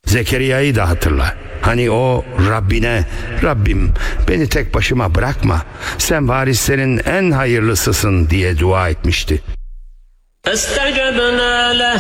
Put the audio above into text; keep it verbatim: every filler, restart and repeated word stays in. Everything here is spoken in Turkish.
Zekeriya'yı da hatırla. Hani o Rabbine, Rabbim beni tek başıma bırakma, sen varislerin en hayırlısısın diye dua etmişti. فاستجبنا له